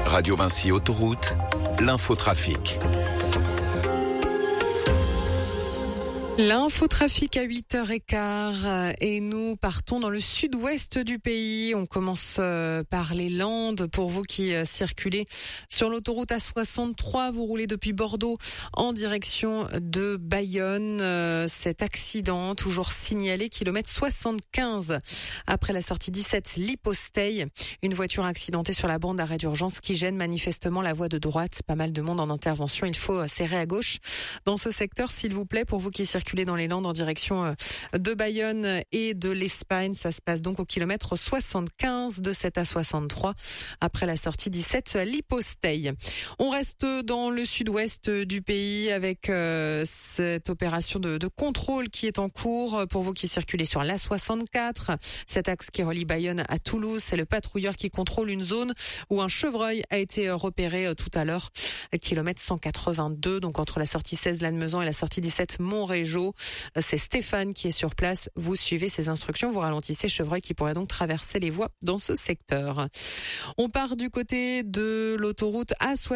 Radio Vinci Autoroute, l'infotrafic. L'infotrafic à 8h15 et nous partons dans le sud-ouest du pays. On commence par les Landes. Pour vous qui circulez sur l'autoroute A63, vous roulez depuis Bordeaux en direction de Bayonne. Cet accident toujours signalé, kilomètre 75 après la sortie 17 Liposteil. Une voiture accidentée sur la bande d'arrêt d'urgence qui gêne manifestement la voie de droite. Pas mal de monde en intervention. Il faut serrer à gauche dans ce secteur, s'il vous plaît, pour vous qui circulez dans les Landes en direction de Bayonne et de l'Espagne. Ça se passe donc au kilomètre 75 de cette A63 après la sortie 17 Liposteil. On reste dans le sud-ouest du pays avec cette opération de contrôle qui est en cours pour vous qui circulez sur l'A64. Cet axe qui relie Bayonne à Toulouse, c'est le patrouilleur qui contrôle une zone où un chevreuil a été repéré tout à l'heure, kilomètre 182, donc entre la sortie 16 Lannemezan et la sortie 17 Montrégeau. C'est Stéphane qui est sur place. Vous suivez ses instructions, vous ralentissez chevreuil qui pourrait donc traverser les voies dans ce secteur. On part du côté de l'autoroute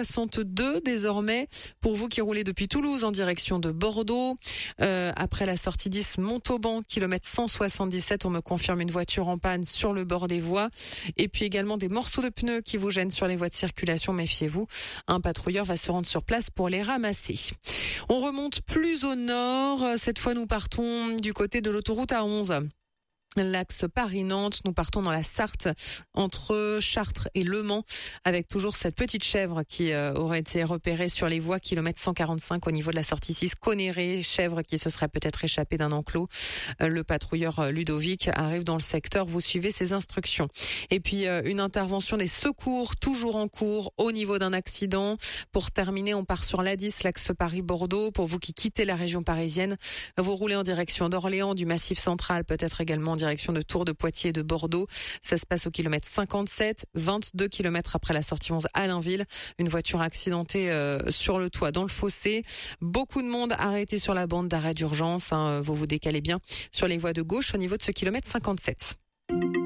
A62 désormais. Pour vous qui roulez depuis Toulouse en direction de Bordeaux, après la sortie 10 Montauban, kilomètre 177, on me confirme une voiture en panne sur le bord des voies. Et puis également des morceaux de pneus qui vous gênent sur les voies de circulation, méfiez-vous. Un patrouilleur va se rendre sur place pour les ramasser. On remonte plus au nord. Cette fois, nous partons du côté de l'autoroute A11. L'axe Paris-Nantes, nous partons dans la Sarthe entre Chartres et Le Mans avec toujours cette petite chèvre qui aurait été repérée sur les voies kilomètre 145 au niveau de la sortie 6 Conéré, chèvre qui se serait peut-être échappée d'un enclos. Le patrouilleur Ludovic arrive dans le secteur, vous suivez ses instructions. Et puis une intervention des secours toujours en cours au niveau d'un accident. Pour terminer, on part sur l'A10, l'axe Paris-Bordeaux. Pour vous qui quittez la région parisienne, vous roulez en direction d'Orléans, du Massif central, peut-être également en direction de Tours, de Poitiers et de Bordeaux. Ça se passe au kilomètre 57, 22 kilomètres après la sortie 11 Allainville. Une voiture accidentée sur le toit dans le fossé. Beaucoup de monde arrêté sur la bande d'arrêt d'urgence. Vous vous décalez bien sur les voies de gauche au niveau de ce kilomètre 57.